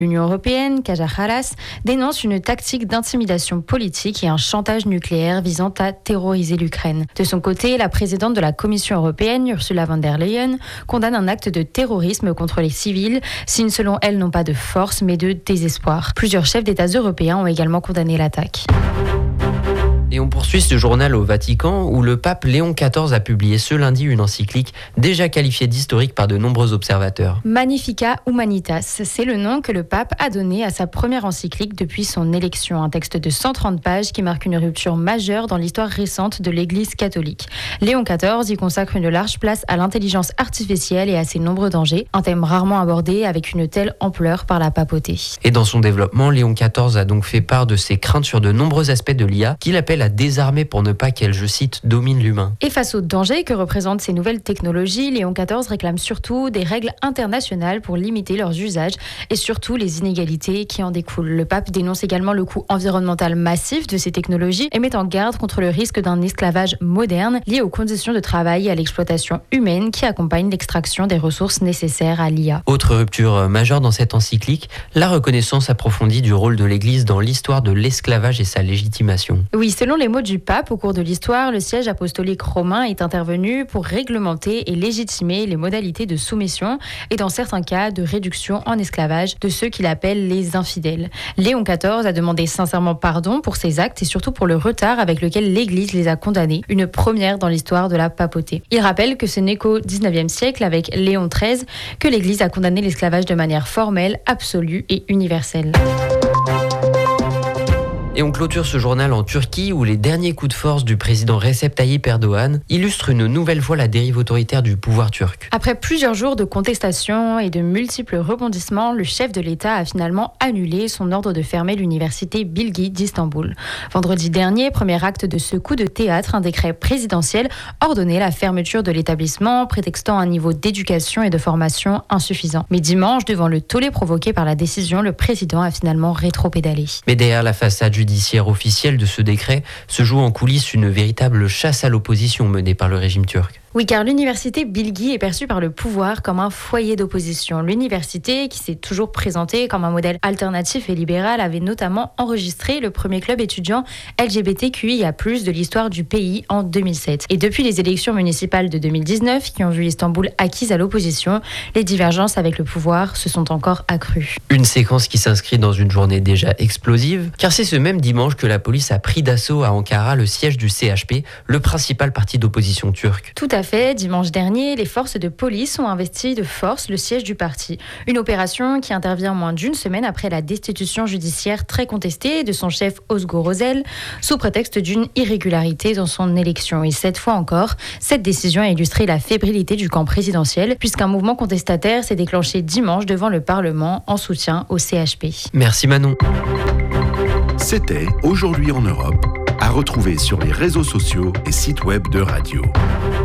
L'Union européenne, Kaja Kallas, dénonce une tactique d'intimidation politique et un chantage nucléaire visant à terroriser l'Ukraine. De son côté, la présidente de la Commission européenne, Ursula von der Leyen, condamne un acte de terrorisme contre les civils, signes selon elle non pas de force mais de désespoir. Plusieurs chefs d'État européens ont également condamné l'attaque. Et on poursuit ce journal au Vatican où le pape Léon XIV a publié ce lundi une encyclique déjà qualifiée d'historique par de nombreux observateurs. Magnificat Humanitas, c'est le nom que le pape a donné à sa première encyclique depuis son élection. Un texte de 130 pages qui marque une rupture majeure dans l'histoire récente de l'Église catholique. Léon XIV y consacre une large place à l'intelligence artificielle et à ses nombreux dangers, un thème rarement abordé avec une telle ampleur par la papauté. Et dans son développement, Léon XIV a donc fait part de ses craintes sur de nombreux aspects de l'IA qu'il appelle à désarmer pour ne pas qu'elle, je cite, domine l'humain. Et face aux dangers que représentent ces nouvelles technologies, Léon XIV réclame surtout des règles internationales pour limiter leurs usages et surtout les inégalités qui en découlent. Le pape dénonce également le coût environnemental massif de ces technologies et met en garde contre le risque d'un esclavage moderne lié aux conditions de travail et à l'exploitation humaine qui accompagnent l'extraction des ressources nécessaires à l'IA. Autre rupture majeure dans cette encyclique, la reconnaissance approfondie du rôle de l'Église dans l'histoire de l'esclavage et sa légitimation. Oui, selon les mots du pape, au cours de l'histoire, le siège apostolique romain est intervenu pour réglementer et légitimer les modalités de soumission et dans certains cas de réduction en esclavage de ceux qu'il appelle les infidèles. Léon XIV a demandé sincèrement pardon pour ces actes et surtout pour le retard avec lequel l'Église les a condamnés, une première dans l'histoire de la papauté. Il rappelle que ce n'est qu'au XIXe siècle, avec Léon XIII, que l'Église a condamné l'esclavage de manière formelle, absolue et universelle. Et on clôture ce journal en Turquie où les derniers coups de force du président Recep Tayyip Erdogan illustrent une nouvelle fois la dérive autoritaire du pouvoir turc. Après plusieurs jours de contestation et de multiples rebondissements, le chef de l'État a finalement annulé son ordre de fermer l'université Bilgi d'Istanbul. Vendredi dernier, premier acte de ce coup de théâtre, un décret présidentiel ordonnait la fermeture de l'établissement, prétextant un niveau d'éducation et de formation insuffisant. Mais dimanche, devant le tollé provoqué par la décision, le président a finalement rétropédalé. Mais derrière la façade judiciaire officielle de ce décret se joue en coulisses une véritable chasse à l'opposition menée par le régime turc. Oui, car l'université Bilgi est perçue par le pouvoir comme un foyer d'opposition. L'université, qui s'est toujours présentée comme un modèle alternatif et libéral, avait notamment enregistré le premier club étudiant LGBTQIA+, de l'histoire du pays en 2007. Et depuis les élections municipales de 2019, qui ont vu Istanbul acquise à l'opposition, les divergences avec le pouvoir se sont encore accrues. Une séquence qui s'inscrit dans une journée déjà explosive, car c'est ce même dimanche que la police a pris d'assaut à Ankara le siège du CHP, le principal parti d'opposition turc. Tout à fait. Dimanche dernier, les forces de police ont investi de force le siège du parti. Une opération qui intervient moins d'une semaine après la destitution judiciaire très contestée de son chef Özgür Özel, sous prétexte d'une irrégularité dans son élection. Et cette fois encore, cette décision a illustré la fébrilité du camp présidentiel, puisqu'un mouvement contestataire s'est déclenché dimanche devant le Parlement en soutien au CHP. Merci Manon. C'était Aujourd'hui en Europe, à retrouver sur les réseaux sociaux et sites web de Radio.